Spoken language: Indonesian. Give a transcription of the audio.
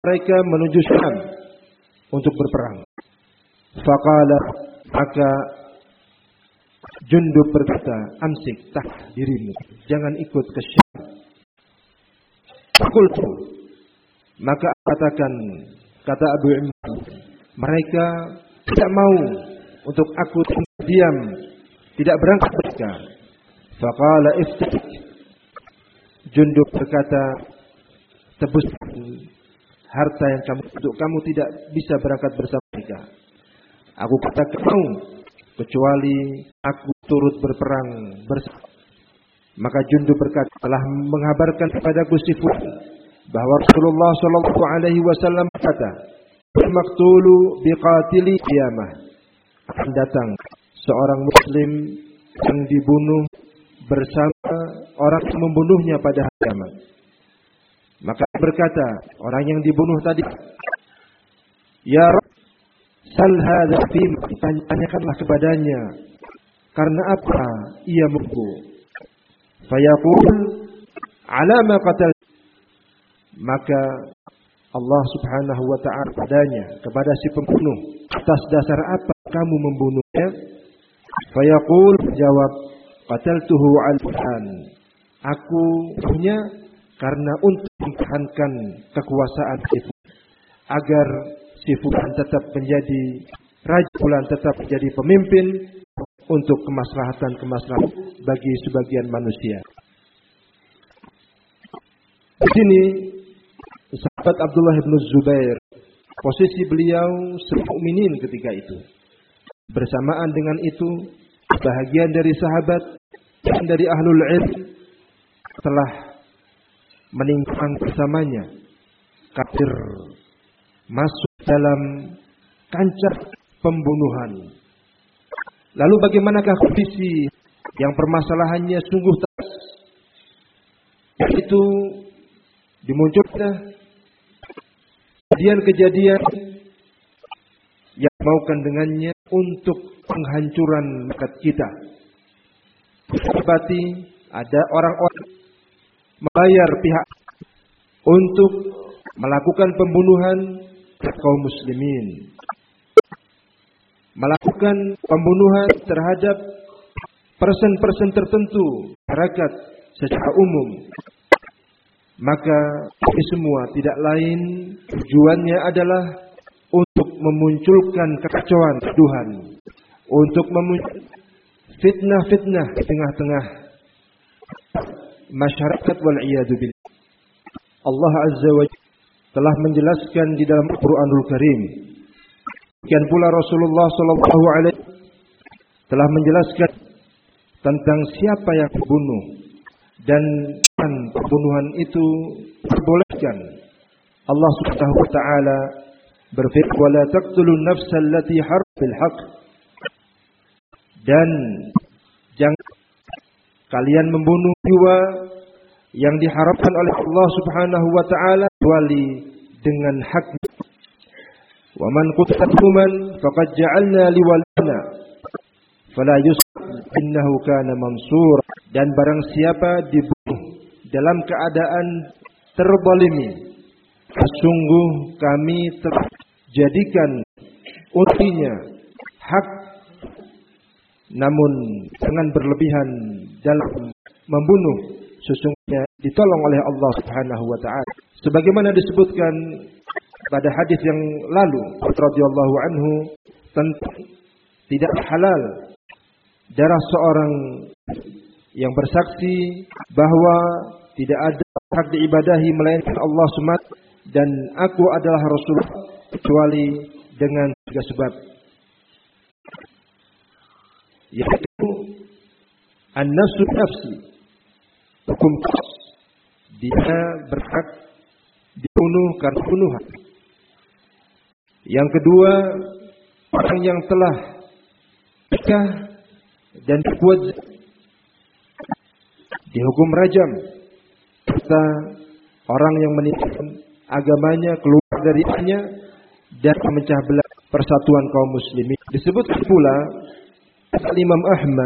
mereka menuju Syam untuk berperang. Faqala, maka Jundub berkata, amsik, tahan dirimu, jangan ikut ke Syam. Qultu, maka katakan, kata Abu Imran, mereka tidak mau untuk aku diam, tidak berangkat mereka. Faqala iftik, Jundub berkata, tebus harta yang kamu untuk kamu tidak bisa berangkat bersama mereka. Aku katakan mau, kecuali aku turut berperang bersama. Maka Jundub berkata, telah mengabarkan kepadaku si fulan bahwa Rasulullah sallallahu alaihi wasallam berkata, "Maqtulu biqatili qiyamah." Akan datang seorang muslim yang dibunuh bersama orang yang membunuhnya pada hari kiamat. Maka berkata orang yang dibunuh tadi, "Ya Rabb, sal hadza fi," tanyakanlah kepadanya karena apa ia membunuh. Fayaqul, "Ala ma qatal." Maka Allah Subhanahu wa ta'ala padanya kepada si pembunuh, atas dasar apa kamu membunuhnya? Fayaqul, jawab, qataltuhu al-an. Aku punya karena untuk mempertahankan kekuasaan si fulan, agar si fulan tetap menjadi raja, fulan tetap menjadi pemimpin untuk kemaslahatan bagi sebagian manusia. Di sini sahabat Abdullah bin Zubair, posisi beliau sebagai mukminin ketika itu. Bersamaan dengan itu, bahagian dari sahabat dan dari ahlul ilm telah meninggalkan bersamanya. Kafir masuk dalam kancah pembunuhan. Lalu bagaimanakah kondisi yang permasalahannya sungguh tegas? Yaitu dimunculkan kejadian-kejadian yang maukan dengannya untuk penghancuran masyarakat kita. Seperti ada orang-orang membayar pihak untuk melakukan pembunuhan kaum muslimin, melakukan pembunuhan terhadap person-person tertentu masyarakat secara umum. Maka ini semua tidak lain tujuannya adalah untuk memunculkan kekacauan, kegaduhan, untuk memunculkan fitnah-fitnah di tengah-tengah masyarakat wal iyadu billah. Allah Azza wa Jalla telah menjelaskan di dalam Al-Qur'anul Karim. Demikian pula Rasulullah sallallahu alaihi telah menjelaskan tentang siapa yang dibunuh dan pembunuhan itu dibolehkan. Allah Subhanahu wa taala berfirman, "Wa la taqtulun nafsal lati harrama bil haqq." Dan jangan kalian membunuh jiwa yang diharapkan oleh Allah Subhanahu wa taala kecuali dengan hak. Wa man qutila man faqad ja'alna liwalina fala yusab innahu kana mansura. Dan barang siapa dibunuh dalam keadaan terzalimi, sungguh kami terjadikan untuknya hak, namun jangan berlebihan dalam membunuh, sesungguhnya ditolong oleh Allah Subhanahu wa taala. Sebagaimana disebutkan pada hadis yang lalu radhiyallahu anhu tentang tidak halal darah seorang yang bersaksi bahwa tidak ada hak diibadahi melainkan Allah SWT dan aku adalah Rasulullah kecuali dengan tiga sebab, yaitu an-nafsu nafsi, hukum dia berhak dibunuh karena bunuhan. Yang kedua, orang yang telah nikah dan dibuat dihukum rajam, serta orang yang meninggalkan agamanya, keluar darinya dan memecah belah persatuan kaum muslimin. Disebut pula Imam Ahmad